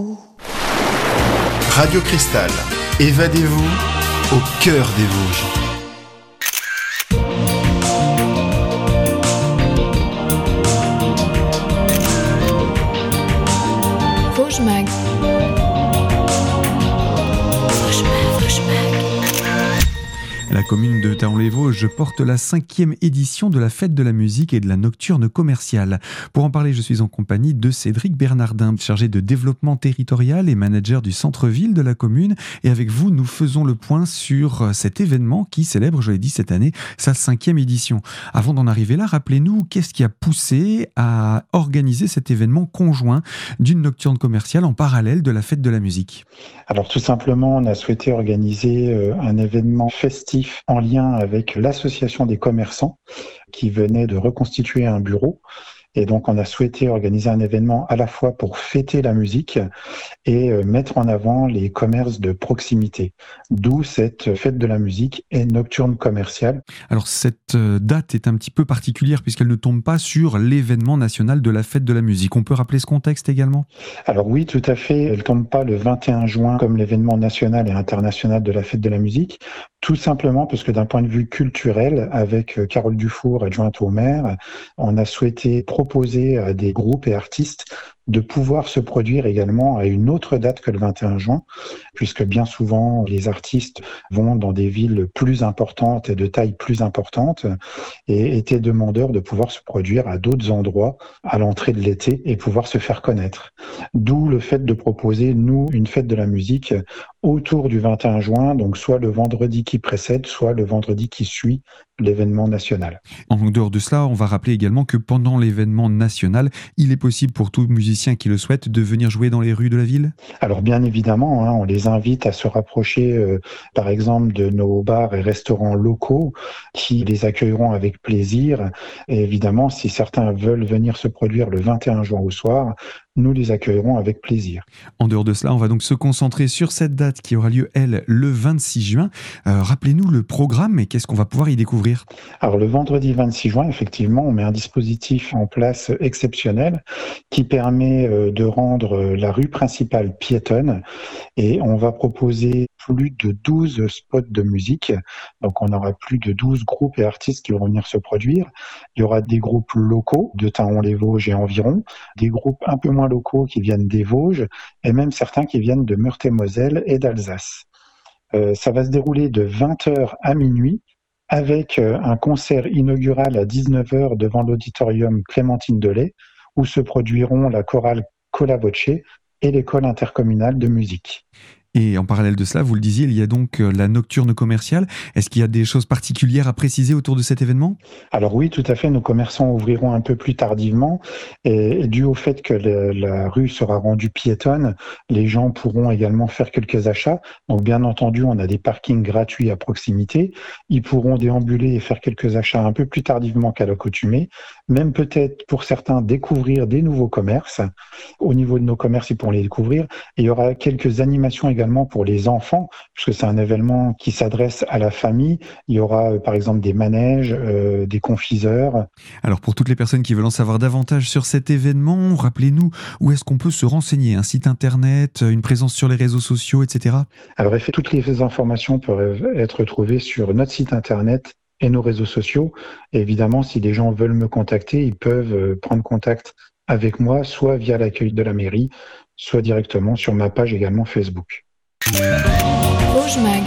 vous. Radio Cristal, évadez-vous au cœur des Vosges. Vosges Mag. La commune de Thaon-les-Vosges porte la 5e édition de la fête de la musique et de la nocturne commerciale. Pour en parler, je suis en compagnie de Cédric Bernardin, chargé de développement territorial et manager du centre-ville de la commune. Et avec vous, nous faisons le point sur cet événement qui célèbre, je l'ai dit cette année, sa 5e édition. Avant d'en arriver là, rappelez-nous, qu'est-ce qui a poussé à organiser cet événement conjoint d'une nocturne commerciale en parallèle de la fête de la musique ? Alors tout simplement, on a souhaité organiser un événement festif en lien avec l'association des commerçants qui venait de reconstituer un bureau. Et donc, on a souhaité organiser un événement à la fois pour fêter la musique et mettre en avant les commerces de proximité. D'où cette fête de la musique et nocturne commerciale. Alors, cette date est un petit peu particulière puisqu'elle ne tombe pas sur l'événement national de la fête de la musique. On peut rappeler ce contexte également ? Alors oui, tout à fait. Elle ne tombe pas le 21 juin comme l'événement national et international de la fête de la musique. Tout simplement parce que d'un point de vue culturel, avec Carole Dufour, adjointe au maire, on a souhaité proposer à des groupes et artistes de pouvoir se produire également à une autre date que le 21 juin, puisque bien souvent les artistes vont dans des villes plus importantes et de taille plus importante et étaient demandeurs de pouvoir se produire à d'autres endroits à l'entrée de l'été et pouvoir se faire connaître. D'où le fait de proposer, nous, une fête de la musique autour du 21 juin, donc soit le vendredi qui précède, soit le vendredi qui suit l'événement national. En dehors de cela, on va rappeler également que pendant l'événement national, il est possible pour tout musicien qui le souhaite de venir jouer dans les rues de la ville ? Alors bien évidemment, on les invite à se rapprocher par exemple de nos bars et restaurants locaux qui les accueilleront avec plaisir. Et évidemment, si certains veulent venir se produire le 21 juin au soir, nous les accueillerons avec plaisir. En dehors de cela, on va donc se concentrer sur cette date qui aura lieu, elle, le 26 juin. Rappelez-nous le programme et qu'est-ce qu'on va pouvoir y découvrir ? Alors le vendredi 26 juin, effectivement, on met un dispositif en place exceptionnel qui permet de rendre la rue principale piétonne et on va proposer plus de 12 spots de musique. Donc on aura plus de 12 groupes et artistes qui vont venir se produire. Il y aura des groupes locaux de Thaon-les-Vosges et environ, des groupes un peu moins locaux qui viennent des Vosges et même certains qui viennent de Meurthe-et-Moselle et d'Alsace. Ça va se dérouler de 20h à minuit avec un concert inaugural à 19h devant l'auditorium Clémentine Delay où se produiront la chorale Cola Voce et l'école intercommunale de musique. Et en parallèle de cela, vous le disiez, il y a donc la nocturne commerciale. Est-ce qu'il y a des choses particulières à préciser autour de cet événement ? Alors oui, tout à fait. Nos commerçants ouvriront un peu plus tardivement. Et dû au fait que la rue sera rendue piétonne, les gens pourront également faire quelques achats. Donc bien entendu, on a des parkings gratuits à proximité. Ils pourront déambuler et faire quelques achats un peu plus tardivement qu'à l'accoutumée. Même peut-être pour certains découvrir des nouveaux commerces. Au niveau de nos commerces, ils pourront les découvrir. Et il y aura quelques animations également pour les enfants, puisque c'est un événement qui s'adresse à la famille. Il y aura par exemple des manèges, des confiseurs. Alors pour toutes les personnes qui veulent en savoir davantage sur cet événement, rappelez-nous où est-ce qu'on peut se renseigner ? Un site internet, une présence sur les réseaux sociaux, etc. Alors toutes les informations peuvent être trouvées sur notre site internet et nos réseaux sociaux. Et évidemment, si les gens veulent me contacter, ils peuvent prendre contact avec moi, soit via l'accueil de la mairie, soit directement sur ma page également Facebook. Vosges Mag.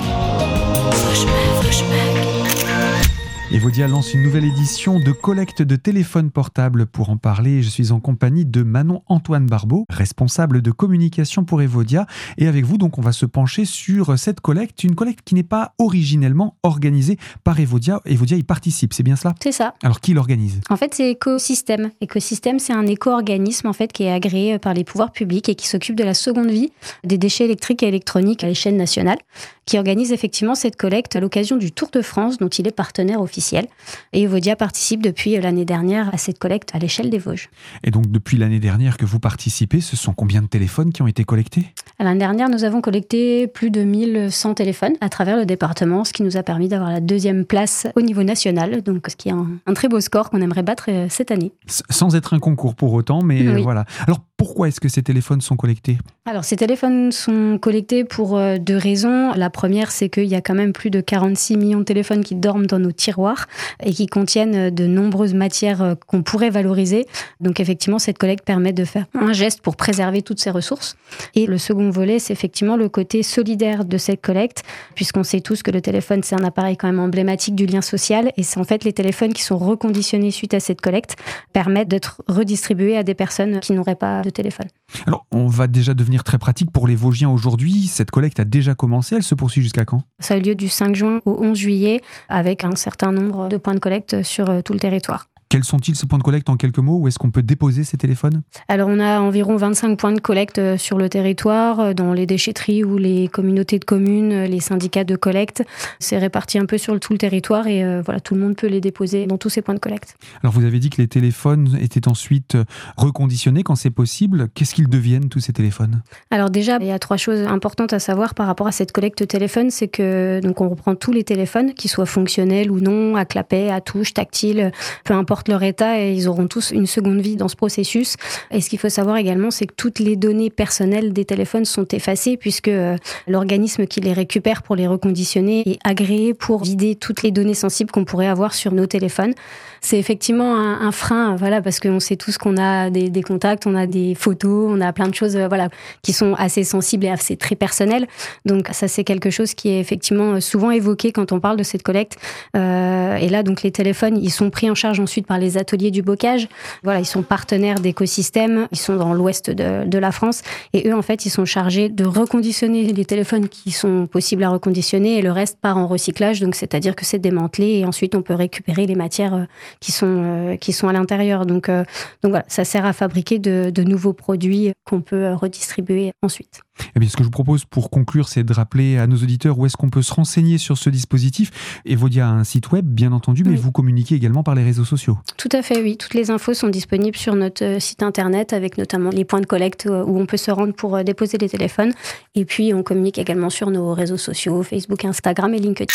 Evodia lance une nouvelle édition de collecte de téléphones portables. Pour en parler, je suis en compagnie de Manon-Antoine Barbeau, responsable de communication pour Evodia. Et avec vous, donc, on va se pencher sur cette collecte, une collecte qui n'est pas originellement organisée par Evodia. Evodia y participe, c'est bien cela ? C'est ça. Alors, qui l'organise ? En fait, c'est Écosystème. Écosystème, c'est un éco-organisme en fait, qui est agréé par les pouvoirs publics et qui s'occupe de la seconde vie des déchets électriques et électroniques à l'échelle nationale, qui organise effectivement cette collecte à l'occasion du Tour de France, dont il est partenaire officiel. Et Evodia participe depuis l'année dernière à cette collecte à l'échelle des Vosges. Et donc, depuis l'année dernière que vous participez, ce sont combien de téléphones qui ont été collectés ? L'année dernière, nous avons collecté plus de 1100 téléphones à travers le département, ce qui nous a permis d'avoir la 2e place au niveau national, donc ce qui est un très beau score qu'on aimerait battre cette année. Sans être un concours pour autant, mais oui. Voilà. Alors pourquoi est-ce que ces téléphones sont collectés ? Alors ces téléphones sont collectés pour 2 raisons. La première, c'est qu'il y a quand même plus de 46 millions de téléphones qui dorment dans nos tiroirs et qui contiennent de nombreuses matières qu'on pourrait valoriser. Donc effectivement, cette collecte permet de faire un geste pour préserver toutes ces ressources. Et le second volet, c'est effectivement le côté solidaire de cette collecte, puisqu'on sait tous que le téléphone, c'est un appareil quand même emblématique du lien social. Et c'est en fait les téléphones qui sont reconditionnés suite à cette collecte permettent d'être redistribués à des personnes qui n'auraient pas de téléphone. Alors, on va déjà devenir très pratique pour les Vosgiens aujourd'hui. Cette collecte a déjà commencé. Elle se poursuit jusqu'à quand ? Ça a eu lieu du 5 juin au 11 juillet avec un certain nombre de points de collecte sur tout le territoire. Quels sont-ils ces points de collecte en quelques mots ? Où est-ce qu'on peut déposer ces téléphones ? Alors on a environ 25 points de collecte sur le territoire, dans les déchetteries ou les communautés de communes, les syndicats de collecte. C'est réparti un peu sur tout le territoire et voilà, tout le monde peut les déposer dans tous ces points de collecte. Alors vous avez dit que les téléphones étaient ensuite reconditionnés quand c'est possible. Qu'est-ce qu'ils deviennent tous ces téléphones ? Alors déjà, il y a 3 choses importantes à savoir par rapport à cette collecte téléphone, c'est que donc on reprend tous les téléphones, qu'ils soient fonctionnels ou non, à clapet, à touche, tactile, peu importe leur état, et ils auront tous une seconde vie dans ce processus. Et ce qu'il faut savoir également, c'est que toutes les données personnelles des téléphones sont effacées puisque l'organisme qui les récupère pour les reconditionner est agréé pour vider toutes les données sensibles qu'on pourrait avoir sur nos téléphones. C'est effectivement un frein, voilà, parce qu'on sait tous qu'on a des contacts, on a des photos, on a plein de choses, voilà, qui sont assez sensibles et assez très personnelles. Donc ça, c'est quelque chose qui est effectivement souvent évoqué quand on parle de cette collecte. Et là, donc les téléphones, ils sont pris en charge ensuite par les ateliers du bocage. Voilà, ils sont partenaires d'écosystèmes, ils sont dans l'ouest de la France, et eux, en fait, ils sont chargés de reconditionner les téléphones qui sont possibles à reconditionner, et le reste part en recyclage, donc c'est-à-dire que c'est démantelé, et ensuite on peut récupérer les matières qui sont à l'intérieur. Donc voilà, ça sert à fabriquer de nouveaux produits qu'on peut redistribuer ensuite. Eh bien, ce que je vous propose pour conclure, c'est de rappeler à nos auditeurs où est-ce qu'on peut se renseigner sur ce dispositif. Evodia a un site web, bien entendu, mais vous communiquez également par les réseaux sociaux. Tout à fait, oui. Toutes les infos sont disponibles sur notre site internet, avec notamment les points de collecte où on peut se rendre pour déposer les téléphones. Et puis, on communique également sur nos réseaux sociaux, Facebook, Instagram et LinkedIn.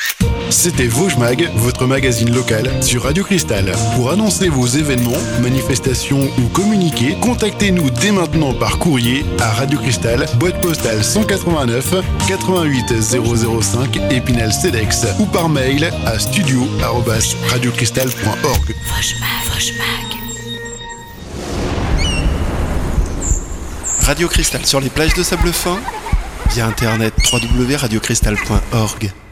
C'était Vosges Mag, votre magazine local sur Radio Cristal. Pour annoncer vos événements, manifestations ou communiquer, contactez-nous dès maintenant par courrier à Radio Cristal, boîte postale 189 88 005 Épinal-Cedex, ou par mail à studio@radiocristal.org. Radio Cristal sur les plages de sable fin, via internet www.radiocristal.org.